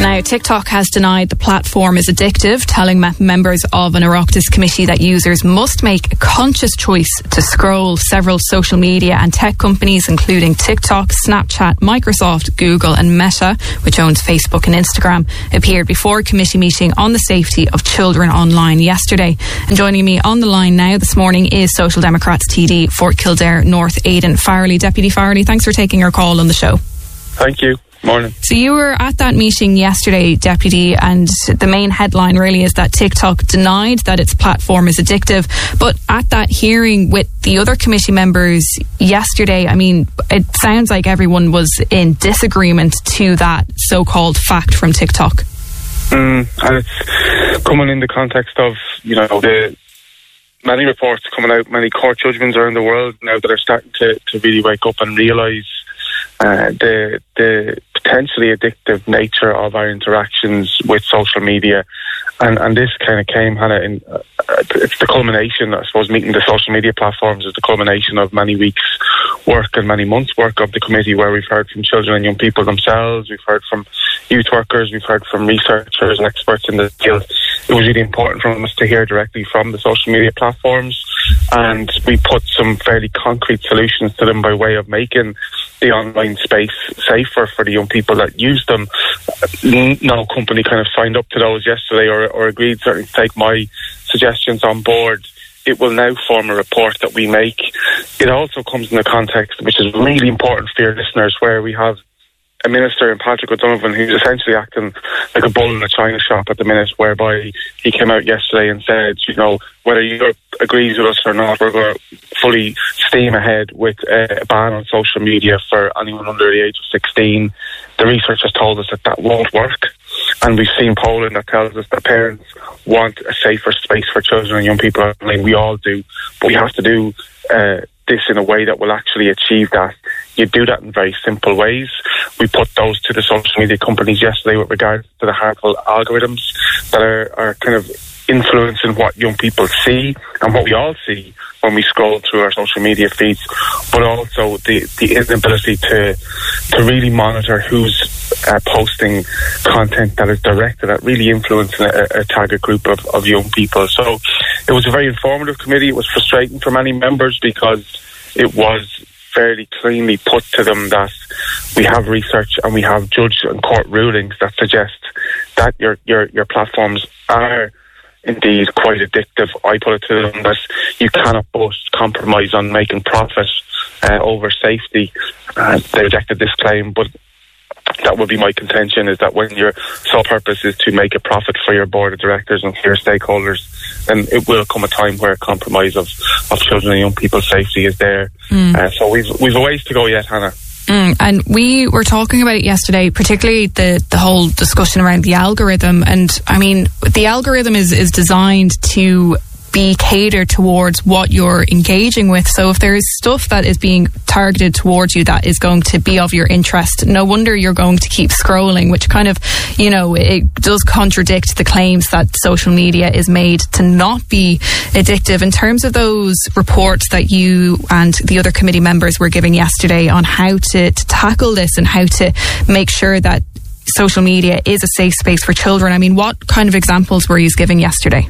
Now, TikTok has denied the platform is addictive, telling members of an Oireachtas committee that users must make a conscious choice to scroll. Several social media and tech companies, including TikTok, Snapchat, Microsoft, Google and Meta, which owns Facebook and Instagram, appeared before a committee meeting on the safety of children online yesterday. And joining me on the line now this morning is Social Democrats TD for Kildare North, Aidan Farrelly. Deputy Farrelly, thanks for taking our call on the show. Thank you. Morning. So you were at that meeting yesterday, Deputy, and the main headline really is that TikTok denied that its platform is addictive. But at that hearing with the other committee members yesterday, I mean, it sounds like everyone was in disagreement to that so-called fact from TikTok. And it's coming in the context of, the many reports coming out, many court judgments around the world now that are starting to really wake up and realise the potentially addictive nature of our interactions with social media. And this kind of came, Hannah, it's the culmination, I suppose, meeting the social media platforms is the culmination of many weeks' work and many months' work of the committee, where we've heard from children and young people themselves, we've heard from youth workers, we've heard from researchers and experts in the field. It was really important for us to hear directly from the social media platforms, and we put some fairly concrete solutions to them by way of making the online space safer for the young people that use them. No company kind of signed up to those yesterday or agreed certainly to take my suggestions on board. It will now form a report that we make. It also comes in the context, which is really important for your listeners, where we have a minister in Patrick O'Donovan who's essentially acting like a bull in a china shop at the minute, whereby he came out yesterday and said, whether Europe agrees with us or not, we're going to fully steam ahead with a ban on social media for anyone under the age of 16. The research has told us that won't work. And we've seen polling that tells us that parents want a safer space for children and young people. I mean, we all do. But we have to do this in a way that will actually achieve that. You do that in very simple ways. We put those to the social media companies yesterday with regards to the harmful algorithms that are kind of influencing what young people see and what we all see when we scroll through our social media feeds, but also the inability to really monitor who's posting content that is directed at really influencing a target group of young people. So it was a very informative committee. It was frustrating for many members because it was fairly cleanly put to them that we have research and we have judge and court rulings that suggest that your platforms are indeed quite addictive. I put it to them that you cannot compromise on making profit over safety. They rejected this claim, but that would be my contention, is that when your sole purpose is to make a profit for your board of directors and for your stakeholders, then it will come a time where a compromise of children and young people's safety is there. So we've a ways to go yet, Hannah. And we were talking about it yesterday, particularly the whole discussion around the algorithm. And I mean, the algorithm is designed to be catered towards what you're engaging with. So if there is stuff that is being targeted towards you that is going to be of your interest, no wonder you're going to keep scrolling, which kind of, it does contradict the claims that social media is made to not be addictive. In terms of those reports that you and the other committee members were giving yesterday on how to tackle this and how to make sure that social media is a safe space for children, I mean, what kind of examples were you giving yesterday?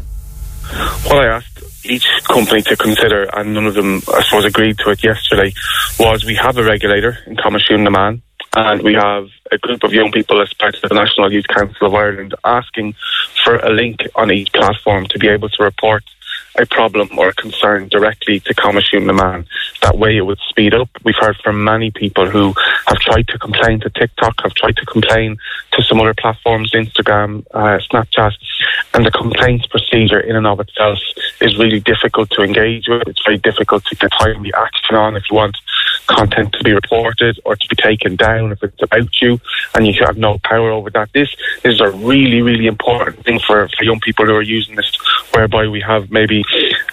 What I asked each company to consider, and none of them, I suppose, agreed to it yesterday, was we have a regulator in Coimisiún na Meán, and we have a group of young people as part of the National Youth Council of Ireland asking for a link on each platform to be able to report a problem or a concern directly to Coimisiún na Meán. That way it would speed up. We've heard from many people who have tried to complain to TikTok, have tried to complain to some other platforms, Instagram, Snapchat, and the complaints procedure in and of itself is really difficult to engage with. It's very difficult to get timely action on if you want content to be reported or to be taken down if it's about you and you have no power over that. This is a really, really important thing for young people who are using this, whereby we have maybe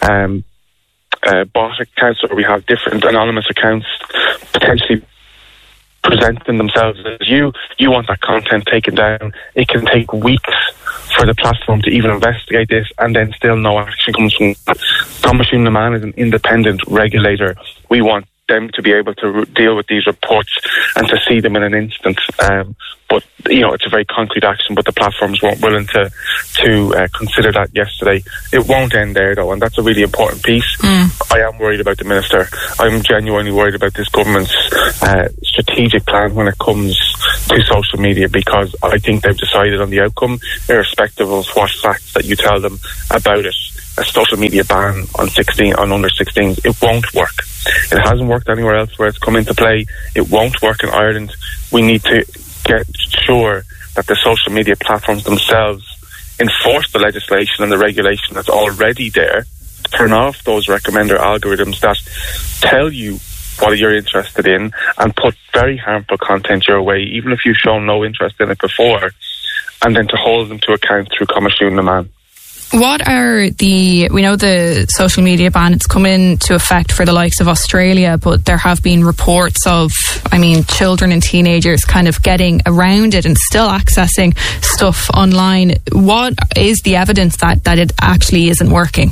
bot accounts, or we have different anonymous accounts potentially presenting themselves as you want that content taken down. It can take weeks for the platform to even investigate this, and then still no action comes from that. Coimisiún na Meán is an independent regulator. We want them to be able to deal with these reports and to see them in an instant. But it's a very concrete action, but the platforms weren't willing to consider that yesterday. It won't end there, though, and that's a really important piece. I am worried about the Minister. I'm genuinely worried about this government's strategic plan when it comes to social media, because I think they've decided on the outcome, irrespective of what facts that you tell them about it. A social media ban on under 16s, it won't work. It hasn't worked anywhere else where it's come into play. It won't work in Ireland. We need to get sure that the social media platforms themselves enforce the legislation and the regulation that's already there, turn off those recommender algorithms that tell you what you're interested in and put very harmful content your way, even if you've shown no interest in it before, and then to hold them to account through Commission na Man. What are we know the social media ban, it's come into effect for the likes of Australia, but there have been reports of, children and teenagers kind of getting around it and still accessing stuff online. What is the evidence that it actually isn't working?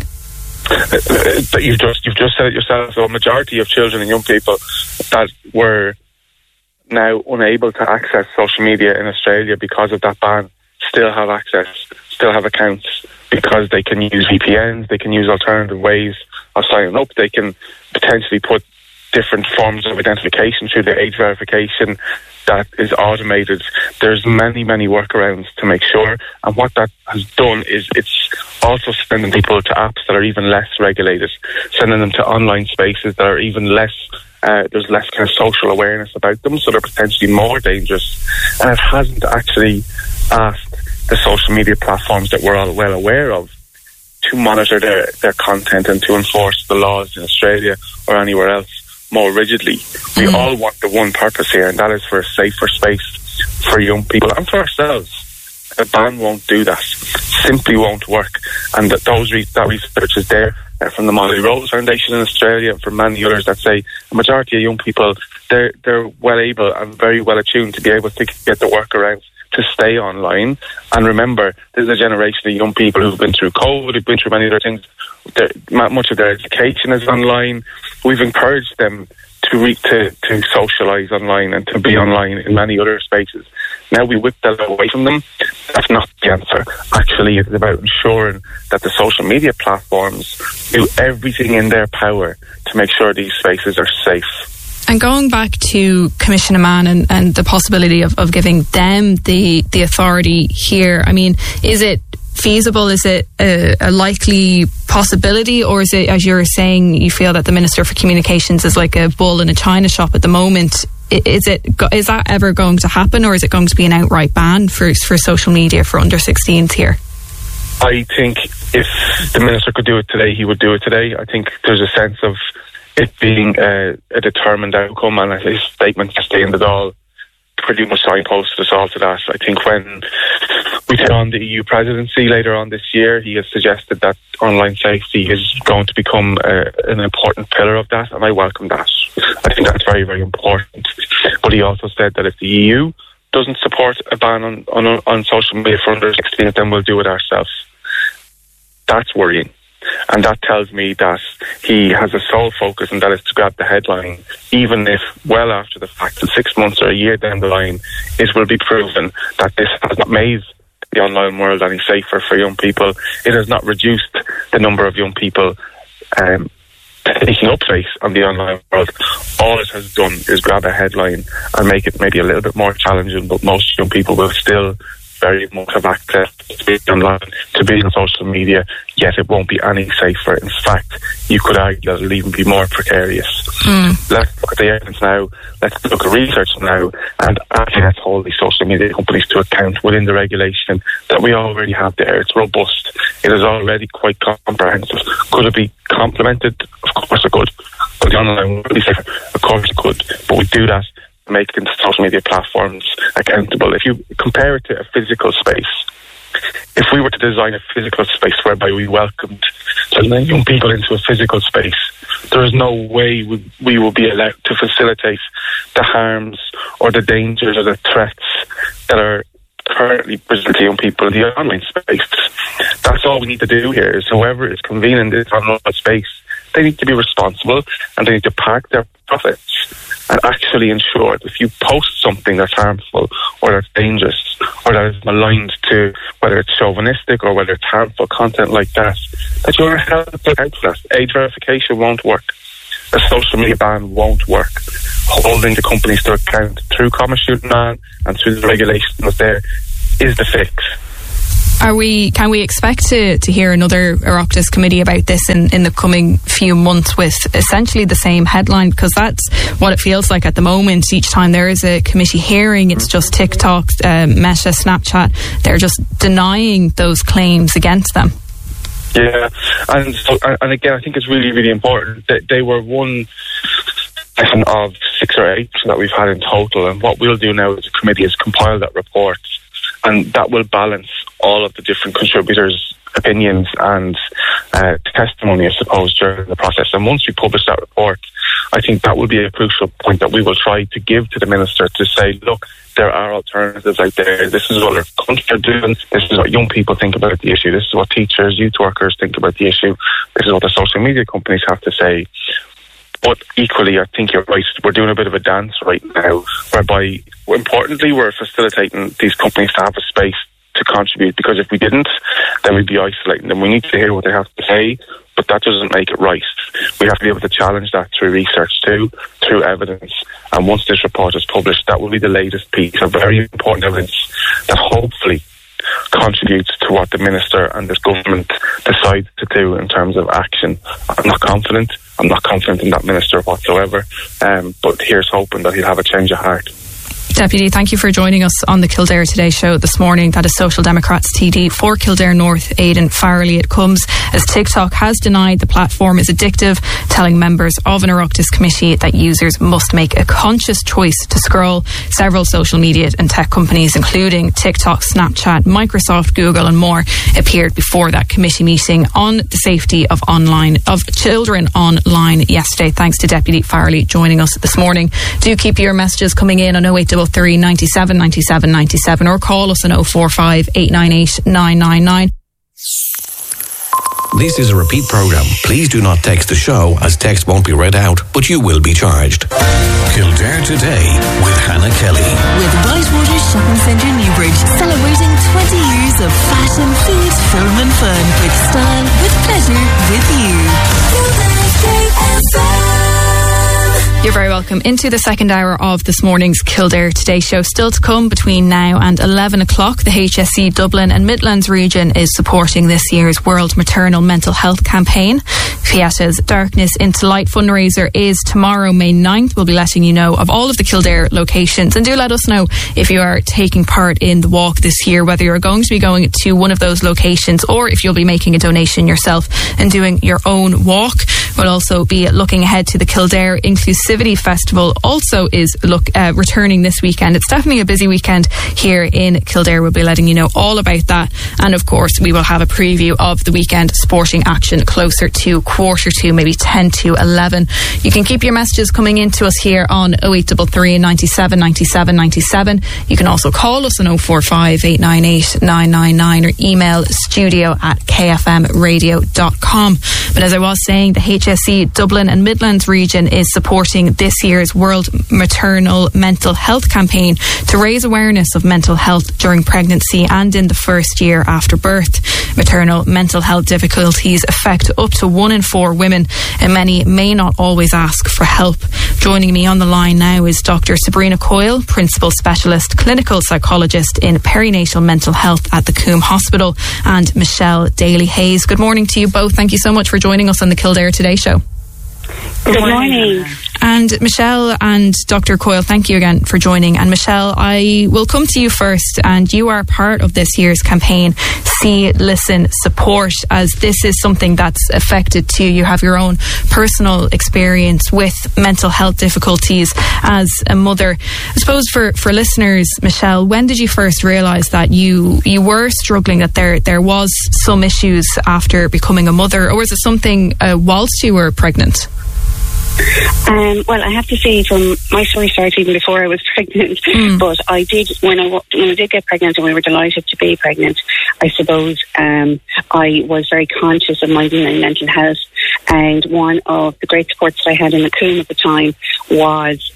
You've just said it yourself. So a majority of children and young people that were now unable to access social media in Australia because of that ban still have access, still have accounts, because they can use VPNs, they can use alternative ways of signing up, they can potentially put different forms of identification through the age verification that is automated. There's many workarounds to make sure, and what that has done is it's also sending people to apps that are even less regulated, sending them to online spaces that are even less, there's less kind of social awareness about them, so they're potentially more dangerous. And it hasn't actually asked the social media platforms that we're all well aware of to monitor their content and to enforce the laws in Australia or anywhere else more rigidly. We all want the one purpose here, and that is for a safer space for young people and for ourselves. A ban won't do that. Simply won't work. And that research is there from the Molly Rose Foundation in Australia and from many others that say the majority of young people, they're well able and very well attuned to be able to get the workarounds to stay online. And remember, there's a generation of young people who've been through COVID, who've been through many other things. Much of their education is online. We've encouraged them to socialise online and to be online in many other spaces. Now we whip that away from them. That's not the answer. Actually, it's about ensuring that the social media platforms do everything in their power to make sure these spaces are safe. And going back to Commission na Man and the possibility of giving them the authority here, is it feasible? Is it a likely possibility, or is it, as you're saying, you feel that the Minister for Communications is like a bull in a china shop at the moment? Is that ever going to happen, or is it going to be an outright ban for social media for under 16s here? I think if the Minister could do it today, he would do it today. I think there's a sense of it being a determined outcome, and his statement yesterday in the Dáil pretty much signposted us all to that. I think when we take on the EU presidency later on this year, he has suggested that online safety is going to become an important pillar of that, and I welcome that. I think that's very, very important. But he also said that if the EU doesn't support a ban on social media for under 16, then we'll do it ourselves. That's worrying. And that tells me that he has a sole focus, and that is to grab the headline, even if well after the fact, that 6 months or a year down the line, it will be proven that this has not made the online world any safer for young people. It has not reduced the number of young people taking up space on the online world. All it has done is grab a headline and make it maybe a little bit more challenging, but most young people will still very much have access to being online, to being on social media, yet it won't be any safer. In fact, you could argue that it'll even be more precarious. Let's look at the evidence now, let's look at research now, and actually let's hold these social media companies to account within the regulation that we already have there. It's robust, it is already quite comprehensive. Could it be complemented? Of course it could. Could the online world be safer? Of course it could, but we do that making the social media platforms accountable. If you compare it to a physical space, if we were to design a physical space whereby we welcomed young people into a physical space, there is no way we will be allowed to facilitate the harms or the dangers or the threats that are currently present to young people in the online space. That's all we need to do here, is whoever is convening this online space, they need to be responsible, and they need to park their profits and actually ensure that if you post something that's harmful or that's dangerous or that is maligned to whether it's chauvinistic or whether it's harmful content like that, that you're held to account for that. Age verification won't work. A social media ban won't work. Holding the companies to account through Commerce Shooting Man and through the regulation that's there is the fix. Can we expect to hear another Oireachtas committee about this in the coming few months with essentially the same headline? Because that's what it feels like at the moment. Each time there is a committee hearing, it's just TikTok, Meta, Snapchat. They're just denying those claims against them. Yeah, and again, I think it's really, really important that they were one of 6 or 8 that we've had in total. And what we'll do now as a committee is compile that report, and that will balance all of the different contributors' opinions and testimony, I suppose, during the process. And once we publish that report, I think that will be a crucial point that we will try to give to the Minister to say, look, there are alternatives out there. This is what our country are doing. This is what young people think about the issue. This is what teachers, youth workers think about the issue. This is what the social media companies have to say. But equally, I think you're right, we're doing a bit of a dance right now, whereby, importantly, we're facilitating these companies to have a space to contribute, because if we didn't, then we'd be isolating them. We need to hear what they have to say, but that doesn't make it right. We have to be able to challenge that through research too, through evidence. And once this report is published, that will be the latest piece of very important evidence that hopefully contributes to what the Minister and this government decide to do in terms of action. I'm not confident in that Minister whatsoever, but here's hoping that he'll have a change of heart. Deputy, thank you for joining us on the Kildare Today show this morning. That is Social Democrats TD for Kildare North, Aidan Farrelly. It comes as TikTok has denied the platform is addictive, telling members of an Oireachtas committee that users must make a conscious choice to scroll. Several social media and tech companies, including TikTok, Snapchat, Microsoft, Google and more, appeared before that committee meeting on the safety of children online yesterday. Thanks to Deputy Farrelly joining us this morning. Do keep your messages coming in on 0833 97 97 97 or call us on 045 898 999. This is a repeat programme. Please do not text the show, as text won't be read out, but you will be charged. Kildare Today with Hannah Kelly. With Whitewater Shopping Centre Newbridge, celebrating 20 years of fashion, food, film and fun. With style, with pleasure, with you. Kildare KFM. You're very welcome into the second hour of this morning's Kildare Today show. Still to come between now and 11 o'clock, the HSE Dublin and Midlands region is supporting this year's World Maternal Mental Health campaign. Fiata's Darkness into Light fundraiser is tomorrow, May 9th. We'll be letting you know of all of the Kildare locations, and do let us know if you are taking part in the walk this year, whether you're going to be going to one of those locations or if you'll be making a donation yourself and doing your own walk. We'll also be looking ahead to the Kildare Inclusivity Festival, also is returning this weekend. It's definitely a busy weekend here in Kildare. We'll be letting you know all about that, and of course we will have a preview of the weekend sporting action closer to 2:45, maybe 10 to 11. You can keep your messages coming in to us here on 0833 97 97 97. You can also call us on 045 898 999 or email studio@kfmradio.com. But as I was saying, the HSE Dublin and Midlands region is supporting this year's World Maternal Mental Health campaign to raise awareness of mental health during pregnancy and in the first year after birth. Maternal mental health difficulties affect up to 1 in 4 women, and many may not always ask for help. Joining me on the line now is Dr. Sabrina Coyle, Principal Specialist Clinical Psychologist in Perinatal Mental Health at the Coombe Hospital, and Michelle Daly-Hayes. Good morning to you both. Thank you so much for joining us on the Kildare Today show. Good morning. And Michelle and Dr. Coyle, thank you again for joining. And Michelle, I will come to you first, and you are part of this year's campaign, See, Listen, Support, as this is something that's affected too. You have your own personal experience with mental health difficulties as a mother. I suppose for listeners, Michelle, when did you first realise that you were struggling, that there was some issues after becoming a mother, or was it something whilst you were pregnant? Well, I have to say, from my story started even before I was pregnant. But I did, when I did get pregnant, and we were delighted to be pregnant, I suppose I was very conscious of my mental health. And one of the great supports that I had in the Coombe at the time was,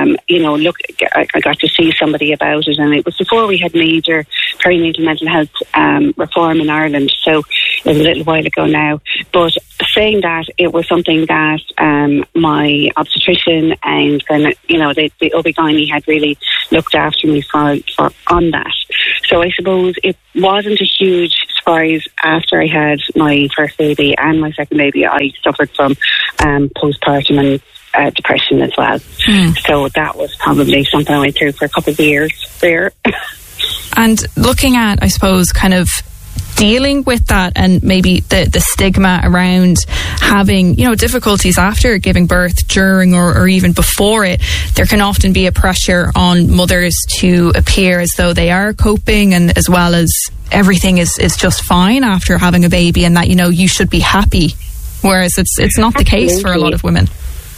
I got to see somebody about it, and it was before we had major perinatal mental health reform in Ireland, so it was a little while ago now. But saying that, it was something that my obstetrician and the OB-GYN had really looked after me for on that. So I suppose it wasn't a huge surprise after I had my first baby and my second baby. I suffered from postpartum and depression as well. So that was probably something I went through for a couple of years there. And looking at, I suppose, kind of dealing with that and maybe the stigma around having, difficulties after giving birth, during or even before it, there can often be a pressure on mothers to appear as though they are coping, and as well as everything is just fine after having a baby, and that, you should be happy. Whereas it's not the case for a lot of women.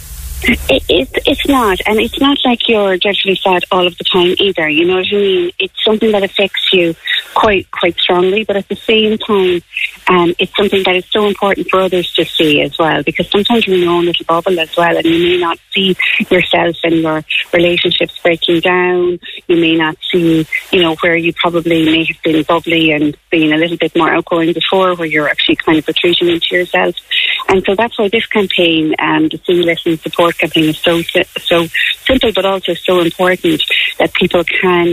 It's not, and it's not like you're dreadfully sad all of the time either. You know what I mean? It's something that affects you quite strongly, but at the same time, it's something that is so important for others to see as well, because sometimes you're in your own little bubble as well, and you may not see yourself and your relationships breaking down. You may not see, where you probably may have been bubbly and being a little bit more outgoing before, where you're actually kind of retreating into yourself. And so that's why this campaign, the See, Listen, Support campaign, is so simple, but also so important, that people can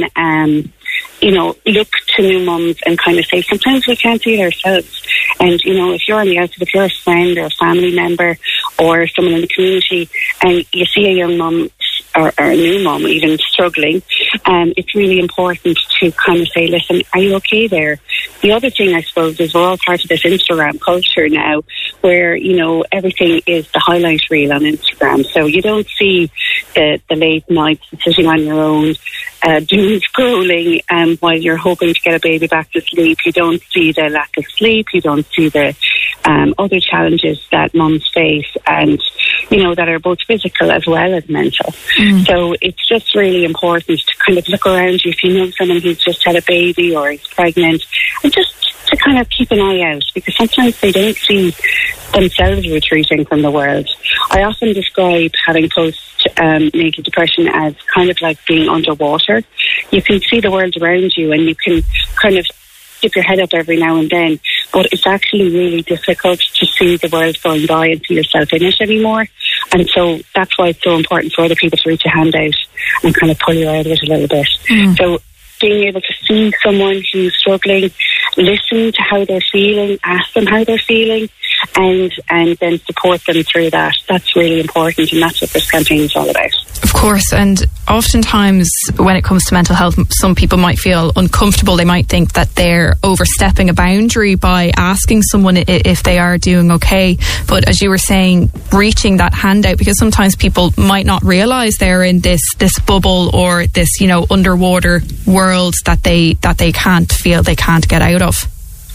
look to new mums and kind of say, sometimes we can't see it ourselves. And, if you're on the outside, if you're a friend or a family member or someone in the community, and you see a young mum or a new mum even struggling, it's really important to kind of say, listen, are you okay there? The other thing, I suppose, is we're all part of this Instagram culture now, where, everything is the highlight reel on Instagram. So you don't see the late nights sitting on your own, doom scrolling while you're hoping to get a baby back to sleep. You don't see the lack of sleep. You don't see the other challenges that mums face, and that are both physical as well as mental. So it's just really important to kind of look around you if you know someone who's just had a baby or is pregnant, and just to kind of keep an eye out, because sometimes they don't see themselves retreating from the world. I often describe having postnatal depression as kind of like being underwater. You can see the world around you, and you can kind of keep your head up every now and then, but it's actually really difficult to see the world going by and see yourself in it anymore. And so that's why it's so important for other people to reach a hand out and kind of pull you out of it a little bit. So being able to see someone who's struggling, listen to how they're feeling, ask them how they're feeling, and then support them through that. That's really important, and that's what this campaign is all about. Of course, and oftentimes when it comes to mental health, some people might feel uncomfortable. They might think that they're overstepping a boundary by asking someone if they are doing okay. But as you were saying, reaching that hand out, because sometimes people might not realise they're in this bubble or this, underwater world that they can't feel, they can't get out of.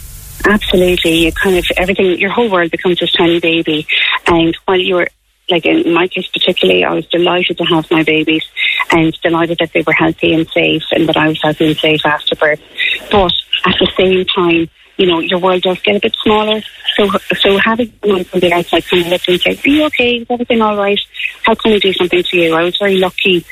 Absolutely. You kind of, everything, your whole world becomes this tiny baby. And while you're, like in my case particularly, I was delighted to have my babies and delighted that they were healthy and safe, and that I was healthy and safe after birth. But at the same time, your world does get a bit smaller. So having someone from the outside come up and say, are you okay? Is everything all right? How can we do something for you? I was very lucky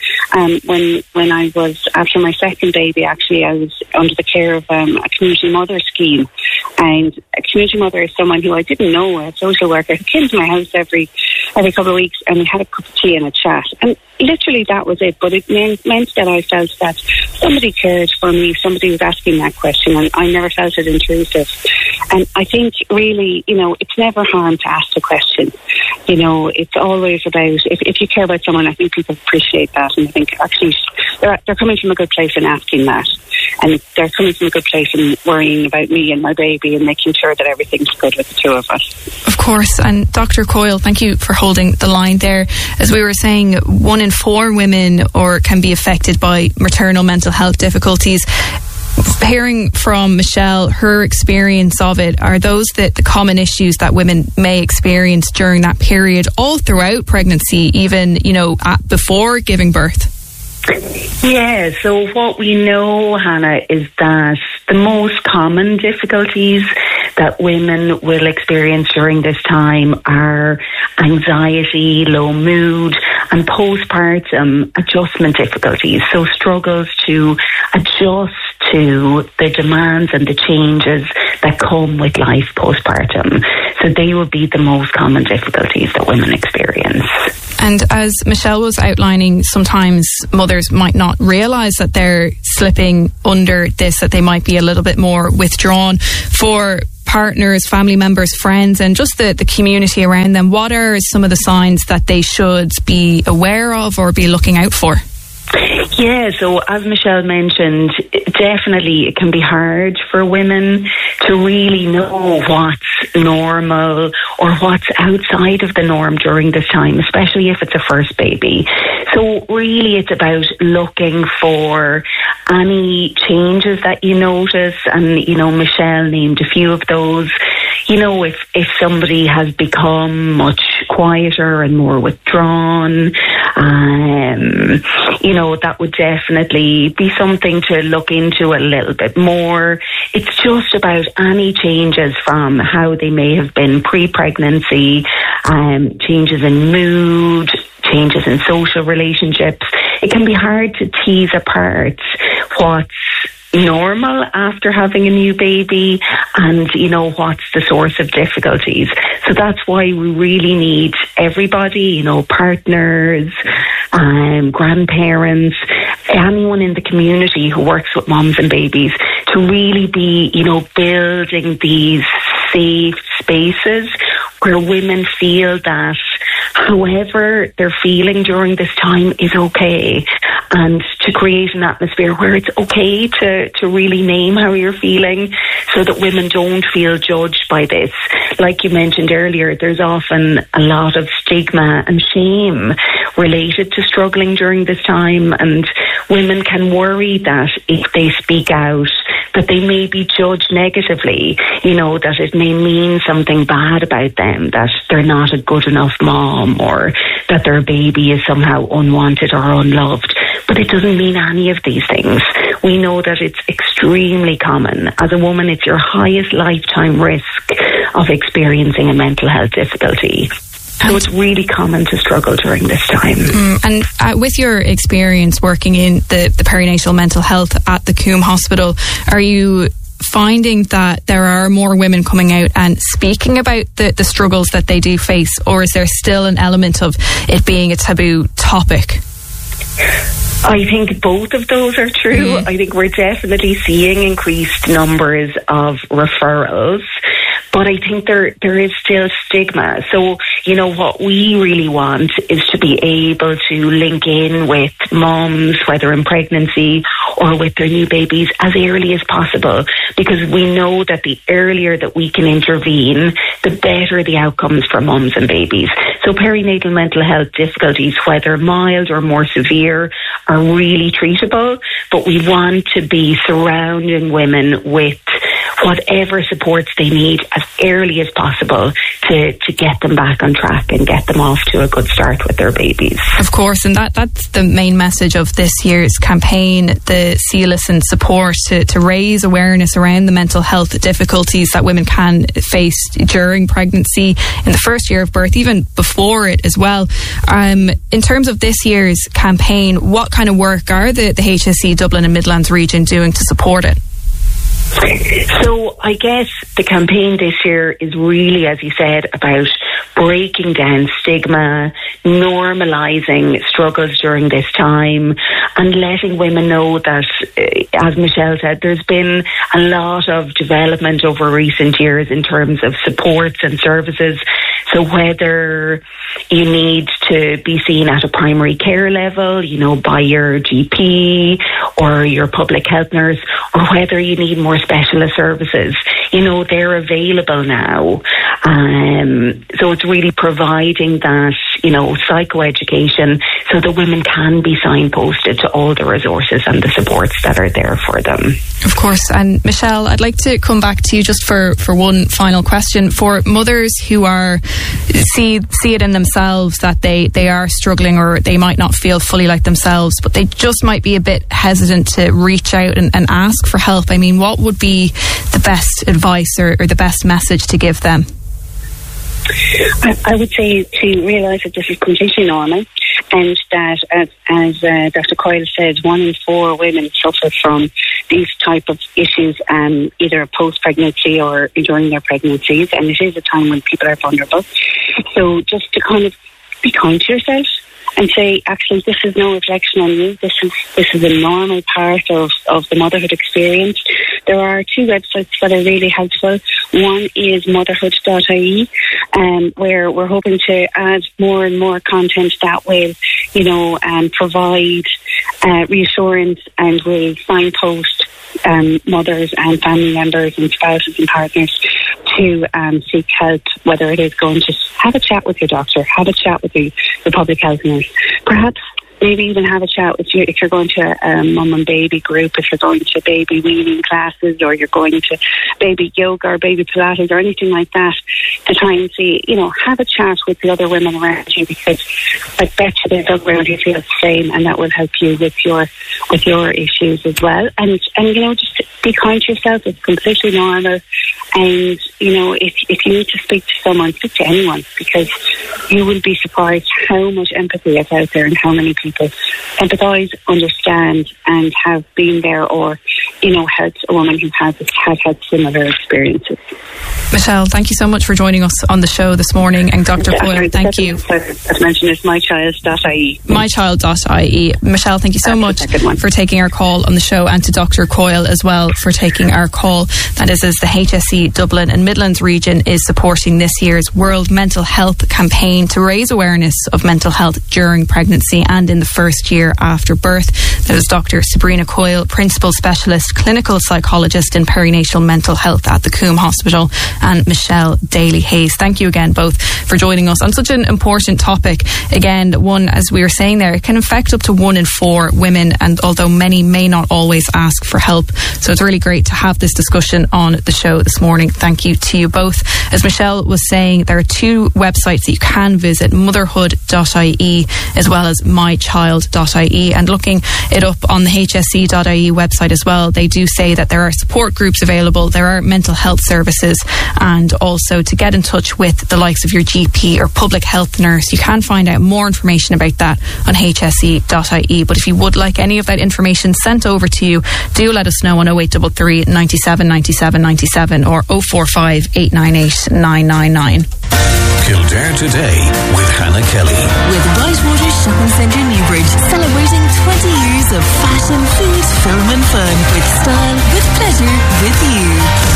when I was, after my second baby, actually, I was under the care of a community mother scheme. And a community mother is someone who I didn't know, a social worker, who came to my house every couple of weeks, and we had a cup of tea and a chat. And literally that was it. But it meant that I felt that somebody cared for me, somebody was asking that question, and I never felt it intrusive. And I think really, it's never harm to ask the question. It's always about, if you care about someone, I think people appreciate that, and I think actually they're coming from a good place in asking that. And they're coming from a good place in worrying about me and my baby and making sure that everything's good with the two of us. Of course. And Dr. Coyle, thank you for holding the line there. As we were saying, 1 in 4 women can be affected by maternal mental health difficulties. Hearing from Michelle, her experience of it, are those the common issues that women may experience during that period, all throughout pregnancy, even, before giving birth? Yeah, so what we know, Hannah, is that the most common difficulties that women will experience during this time are anxiety, low mood, and postpartum adjustment difficulties. So struggles to adjust to the demands and the changes that come with life postpartum. So they would be the most common difficulties that women experience. And as Michelle was outlining, sometimes mothers might not realise that they're slipping under this, that they might be a little bit more withdrawn. For partners, family members, friends, and just the community around them, what are some of the signs that they should be aware of or be looking out for? Yeah, so as Michelle mentioned, definitely it can be hard for women to really know what's normal or what's outside of the norm during this time, especially if it's a first baby. So really it's about looking for any changes that you notice, and, Michelle named a few of those. If somebody has become much quieter and more withdrawn, that would definitely be something to look into a little bit more. It's just about any changes from how they may have been pre-pregnancy, changes in mood, changes in social relationships. It can be hard to tease apart what's normal after having a new baby and what's the source of difficulties. So that's why we really need everybody, partners, grandparents, anyone in the community who works with mums and babies, to really be building these safe spaces where women feel that however they're feeling during this time is okay, and to create an atmosphere where it's okay to really name how you're feeling, so that women don't feel judged by this. Like you mentioned earlier, there's often a lot of stigma and shame related to struggling during this time, and women can worry that if they speak out, that they may be judged negatively, that it may mean something bad about them, that they're not a good enough mom, or that their baby is somehow unwanted or unloved. But it doesn't mean any of these things. We know that it's extremely common. As a woman, it's your highest lifetime risk of experiencing a mental health difficulty. So it's really common to struggle during this time. And with your experience working in the perinatal mental health at the Coombe Hospital, are you finding that there are more women coming out and speaking about the struggles that they do face, or is there still an element of it being a taboo topic? I think both of those are true. I think we're definitely seeing increased numbers of referrals, but I think there is still stigma. So, what we really want is to be able to link in with moms, whether in pregnancy or with their new babies, as early as possible, because we know that the earlier that we can intervene, the better the outcomes for moms and babies. So perinatal mental health difficulties, whether mild or more severe, are really treatable, but we want to be surrounding women with whatever supports they need as early as possible to get them back on track and get them off to a good start with their babies. Of course, and that's the main message of this year's campaign, the See, Listen support, to raise awareness around the mental health difficulties that women can face during pregnancy, in the first year of birth, even before it as well. In terms of this year's campaign, what kind of work are the HSE Dublin and Midlands region doing to support it? So I guess the campaign this year is really, as you said, about breaking down stigma, normalising struggles during this time, and letting women know that, as Michelle said, there's been a lot of development over recent years in terms of supports and services. So whether you need to be seen at a primary care level, by your GP or your public health nurse, or whether you need more specialist services, they're available now. So it's really providing that, psychoeducation so that women can be signposted to all the resources and the supports that are there for them. Of course. And Michelle, I'd like to come back to you just for one final question. For mothers who see it in themselves that they are struggling, or they might not feel fully like themselves, but they just might be a bit hesitant to reach out and ask for help. I mean, what would be the best advice or the best message to give them? I would say to realise that this is completely normal, and that, as Dr. Coyle said, 1 in 4 women suffer from these type of issues, either post-pregnancy or during their pregnancies, and it is a time when people are vulnerable. So just to kind of be kind to yourself and say, actually, this is no reflection on you. This is a normal part of the motherhood experience. There are 2 websites that are really helpful. One is motherhood.ie, where we're hoping to add more and more content that will, provide reassurance and will signpost mothers and family members and spouses and partners to seek help, whether it is going to have a chat with your doctor, have a chat with the public health nurse, perhaps maybe even have a chat with you if you're going to a mum and baby group, if you're going to baby weaning classes, or you're going to baby yoga or baby Pilates or anything like that, to try and see, have a chat with the other women around you, because I bet you there's other women who feel the same, and that will help you with your issues as well. And just be kind to yourself. It's completely normal. And if you need to speak to someone, speak to anyone, because you will be surprised how much empathy is out there and how many people empathise, understand, and have been there, or helped a woman who has had similar experiences. Michelle, thank you so much for joining us on the show this morning. And Dr. Coyle, thank you. As mentioned, it's mychild.ie. Mychild.ie. Michelle, thank you so much for taking our call on the show, and to Dr. Coyle as well for taking our call. That is, as the HSE Dublin and Midlands region is supporting this year's World Mental Health campaign to raise awareness of mental health during pregnancy and in the first year after birth. That is Dr. Sabrina Coyle, Principal Specialist Clinical Psychologist in Perinatal Mental Health at the Coombe Hospital, and Michelle Daly-Hayes. Thank you again both for joining us on such an important topic. Again, one, as we were saying there, it can affect up to 1 in 4 women, and although many may not always ask for help. So it's really great to have this discussion on the show this morning. Thank you to you both. As Michelle was saying, there are 2 websites that you can visit, motherhood.ie as well as mychild.ie, and looking it up on the hse.ie website as well, they do say that there are support groups available, there are mental health services, and also to get in touch with the likes of your GP or public health nurse. You can find out more information about that on hse.ie. But if you would like any of that information sent over to you, do let us know on 0833 97 97 97 or 045 898 999. Kildare Today with Hannah Kelly. With Whitewater Shopping Centre Newbridge, celebrating 20 years of fashion, food, film and fun, with style, with pleasure, with you.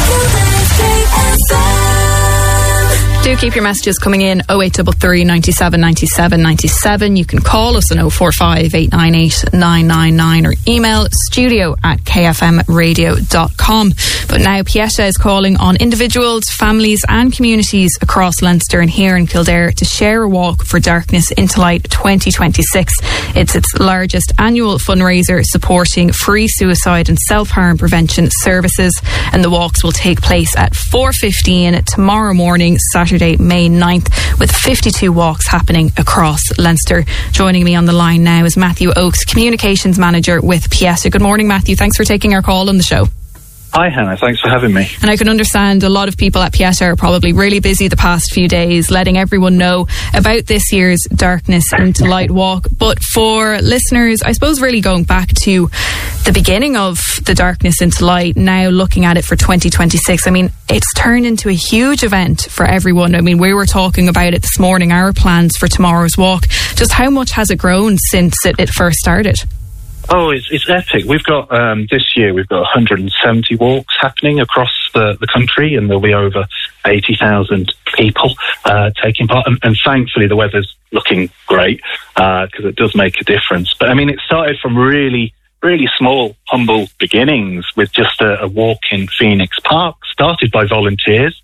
Do keep your messages coming in, 0833 97 97 97. You can call us on 045 898 999 or email studio@kfmradio.com. But now Pieta is calling on individuals, families and communities across Leinster and here in Kildare to share a walk for Darkness into Light 2026. It's its largest annual fundraiser supporting free suicide and self-harm prevention services, and the walks will take place at 4:15 tomorrow morning, Saturday, May 9th, with 52 walks happening across Leinster. Joining me on the line now is Matthew Oakes, Communications Manager with Pieta. Good morning, Matthew. Thanks for taking our call on the show. Hi, Hannah. Thanks for having me. And I can understand a lot of people at Pieta are probably really busy the past few days letting everyone know about this year's Darkness into Light walk. But for listeners, I suppose really going back to the beginning of the Darkness into Light, now looking at it for 2026, I mean, it's turned into a huge event for everyone. I mean, we were talking about it this morning, our plans for tomorrow's walk. Just how much has it grown since it first started? Oh, it's epic. We've got, this year, we've got 170 walks happening across the country, and there'll be over 80,000 people taking part. And thankfully, the weather's looking great, because it does make a difference. But I mean, it started from really, really small, humble beginnings with just a walk in Phoenix Park, started by volunteers.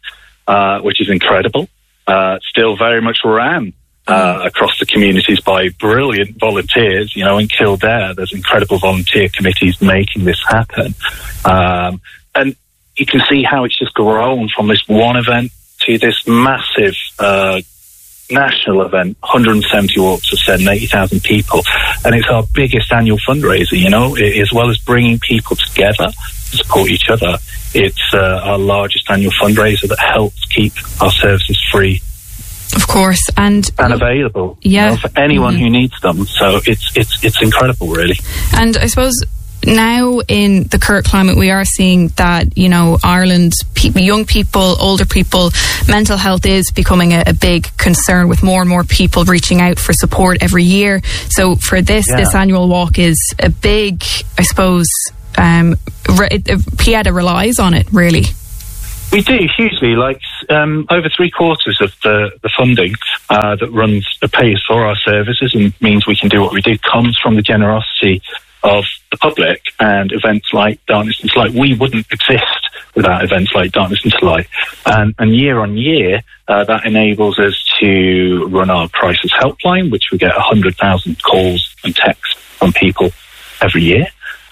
which is incredible. Still very much ran across the communities by brilliant volunteers. You know, in Kildare, there's incredible volunteer committees making this happen. And you can see how it's just grown from this one event to this massive national event, 170 walks of Seine, 80,000 people. And it's our biggest annual fundraiser, you know, as well as bringing people together to support each other. It's our largest annual fundraiser that helps keep our services free. Of course, and available, you know, for anyone who needs them. So it's incredible, really. And I suppose now in the current climate, we are seeing that, you know, Ireland, young people, older people, mental health is becoming a big concern, with more and more people reaching out for support every year. So for this annual walk is a big, I suppose, Pieta relies on it, really. We do, hugely. Like, over 3/4 of the funding that pays for our services and means we can do what we do comes from the generosity of the public and events like Darkness into Light. We wouldn't exist without events like Darkness into Light. And year on year, that enables us to run our crisis helpline, which we get 100,000 calls and texts from people every year.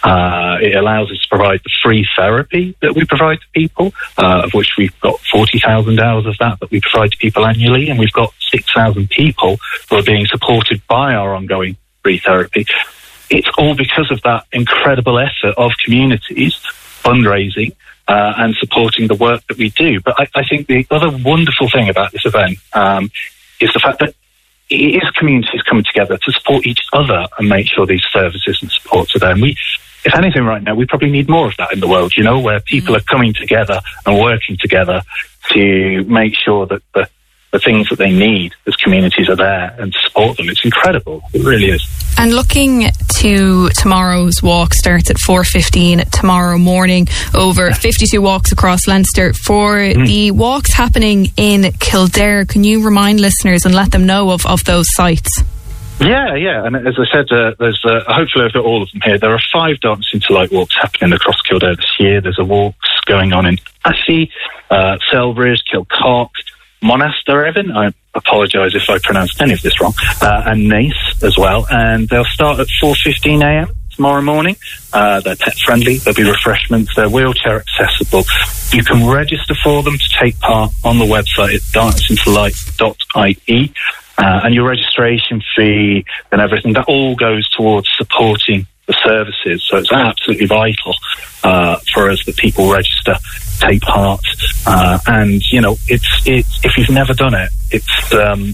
It allows us to provide the free therapy that we provide to people, of which we've got 40,000 hours of that we provide to people annually, and we've got 6,000 people who are being supported by our ongoing free therapy. It's all because of that incredible effort of communities fundraising and supporting the work that we do. But I think the other wonderful thing about this event is the fact that it is communities coming together to support each other and make sure these services and supports are there. And if anything right now, we probably need more of that in the world, you know, where people are coming together and working together to make sure that the things that they need as communities are there and to support them. It's incredible. It really is. And looking to tomorrow's walk, starts at 4:15 tomorrow morning, over 52 walks across Leinster. For the walks happening in Kildare, can you remind listeners and let them know of those sites? Yeah. And as I said, there's hopefully I've got all of them here. There are 5 Darkness into Light walks happening across Kildare this year. There's a walks going on in Assie, Selbridge, Kilcock, Monasterevin, I apologise if I pronounced any of this wrong, and Naas as well. And they'll start at 4:15 a.m. tomorrow morning. They're pet friendly, there'll be refreshments, they're wheelchair accessible. You can register for them to take part on the website at darknessintolight.ie. And your registration fee and everything, that all goes towards supporting the services. So it's absolutely vital for us that people register, take part, and you know, it's if you've never done it, it's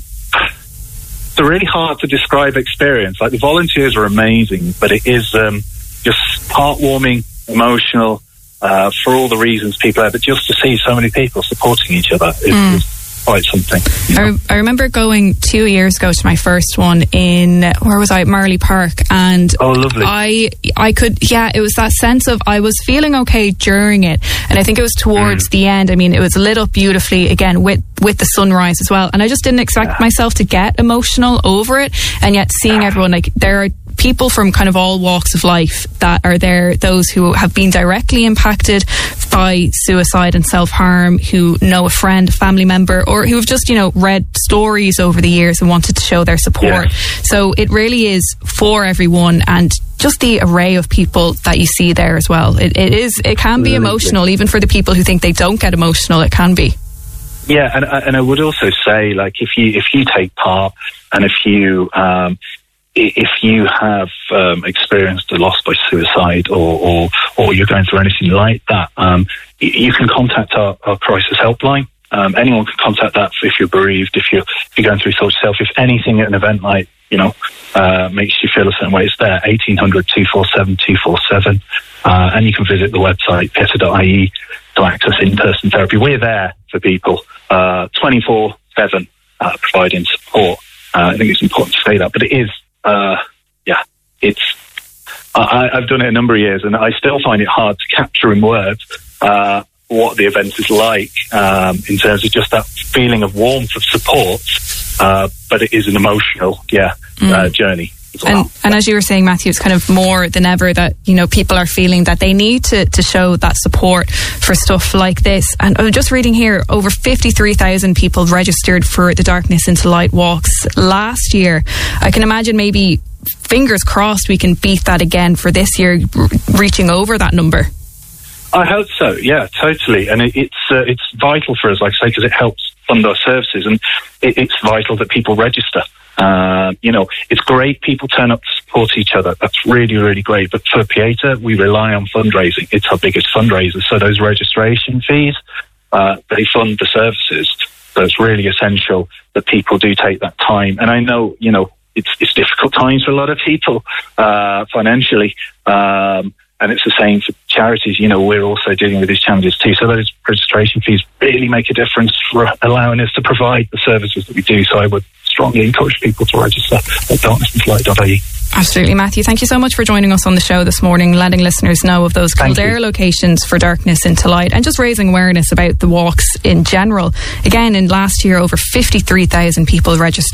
a really hard to describe experience. Like, the volunteers are amazing, but it is just heartwarming, emotional, for all the reasons people have. But just to see so many people supporting each other is quite something. You know? I remember going 2 years ago to my first one in, where was I? Marley Park. And oh, lovely. I could, it was that sense of, I was feeling okay during it. And I think it was towards the end. I mean, it was lit up beautifully, again, with the sunrise as well. And I just didn't expect myself to get emotional over it. And yet seeing everyone, like, there are people from kind of all walks of life that are there, those who have been directly impacted by suicide and self-harm, who know a friend, a family member, or who have just, you know, read stories over the years and wanted to show their support. So it really is for everyone, and just the array of people that you see there as well. It can be emotional, even for the people who think they don't get emotional. It can be. Yeah, and I would also say, like, if you take part, and if you have experienced a loss by suicide, or you're going through anything like that, you can contact our crisis helpline. Anyone can contact that if you're bereaved, if you're going through thoughts yourself. If anything at an event like, you know, makes you feel a certain way, it's there, 1800 247 247. And you can visit the website, pieta.ie, to access in-person therapy. We're there for people 24/7, providing support. I think it's important to say that, but it is, I've done it a number of years, and I still find it hard to capture in words what the event is like, in terms of just that feeling of warmth, of support, but it is an emotional journey. as well. And as you were saying, Matthew, it's kind of more than ever that, you know, people are feeling that they need to show that support for stuff like this. And I'm just reading here, over 53,000 people registered for the Darkness into Light walks last year. I can imagine, maybe, fingers crossed, we can beat that again for this year, reaching over that number. I hope so. Yeah, totally. And it's vital for us, like I say, because it helps fund our services, and it's vital that people register. You know, it's great people turn up to support each other. That's really, really great. But for Pieta, we rely on fundraising. It's our biggest fundraiser. So those registration fees, they fund the services. So it's really essential that people do take that time. And I know, you know, it's difficult times for a lot of people financially. And it's the same for charities. You know, we're also dealing with these challenges too. So those registration fees really make a difference for allowing us to provide the services that we do. So I would strongly encourage people to register at darknessintolight.ie. Absolutely, Matthew. Thank you so much for joining us on the show this morning, letting listeners know of those Kildare locations for Darkness into Light, and just raising awareness about the walks in general. Again, in last year, over 53,000 people registered